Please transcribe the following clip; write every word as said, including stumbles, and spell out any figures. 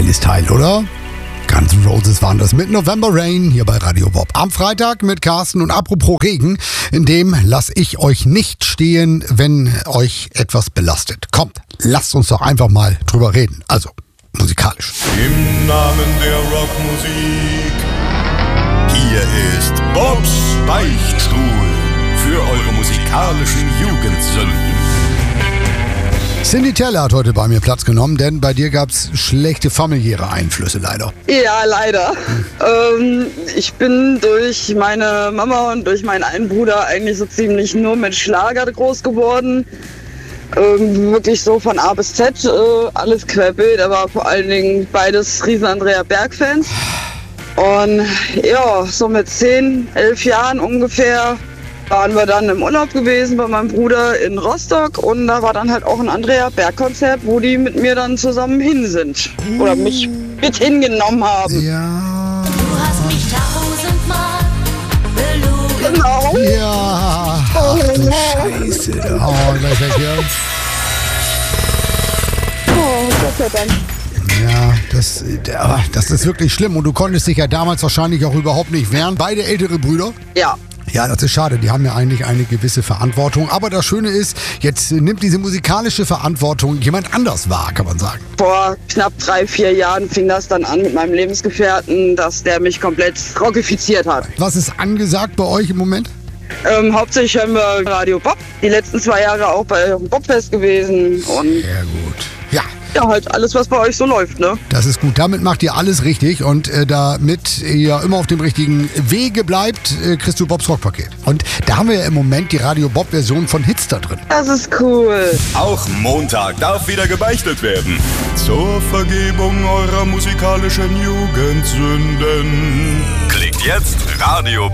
Geiles Teil, oder? Guns N' Roses waren das mit November Rain hier bei Radio Bob. Am Freitag mit Carsten und apropos Regen, in dem lasse ich euch nicht stehen, wenn euch etwas belastet. Kommt, lasst uns doch einfach mal drüber reden. Also, musikalisch. Im Namen der Rockmusik, hier ist Bobs Beichtstuhl für eure musikalischen Jugendsünden. Cindy Taylor hat heute bei mir Platz genommen, denn bei dir gab es schlechte familiäre Einflüsse leider. Ja, leider. Hm. Ähm, ich bin durch meine Mama und durch meinen einen Bruder eigentlich so ziemlich nur mit Schlager groß geworden. Ähm, wirklich so von A bis Z, äh, alles querbeet, aber vor allen Dingen beides riesen Andrea Berg-Fans. Und ja, so mit zehn, elf Jahren ungefähr waren wir dann im Urlaub gewesen bei meinem Bruder in Rostock und da war dann halt auch ein Andrea Berg-Konzert, wo die mit mir dann zusammen hin sind oder mich mit hingenommen haben. Ja. Du hast mich tausendmal belogen. Genau. Ja. Ach du Scheiße. Oh, gleich weg hier. Oh, Gott sei Dank. Ja, das, das ist wirklich schlimm und du konntest dich ja damals wahrscheinlich auch überhaupt nicht wehren. Beide ältere Brüder? Ja. Ja, das ist schade. Die haben ja eigentlich eine gewisse Verantwortung. Aber das Schöne ist, jetzt nimmt diese musikalische Verantwortung jemand anders wahr, kann man sagen. Vor knapp drei, vier Jahren fing das dann an mit meinem Lebensgefährten, dass der mich komplett rockifiziert hat. Was ist angesagt bei euch im Moment? Ähm, hauptsächlich hören wir Radio Bob. Die letzten zwei Jahre auch bei Bobfest gewesen. Und Sehr gut. Ja. ja, halt alles, was bei euch so läuft, ne? Das ist gut. Damit macht ihr alles richtig. Und äh, damit ihr immer auf dem richtigen Wege bleibt, äh, kriegst du Bobs Rockpaket. Und da haben wir ja im Moment die Radio Bob-Version von Hits da drin. Das ist cool. Auch Montag darf wieder gebeichtet werden. Zur Vergebung eurer musikalischen Jugendsünden. Klickt jetzt radiobob